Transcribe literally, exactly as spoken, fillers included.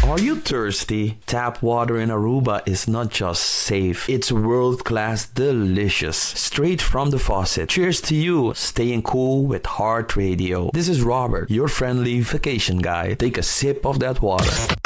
Are you thirsty? Tap water in Aruba is not just safe, it's world-class delicious. Straight from the faucet. Cheers to you, staying cool with Heart Radio. This is Robert, your friendly vacation guy. Take a sip of that water.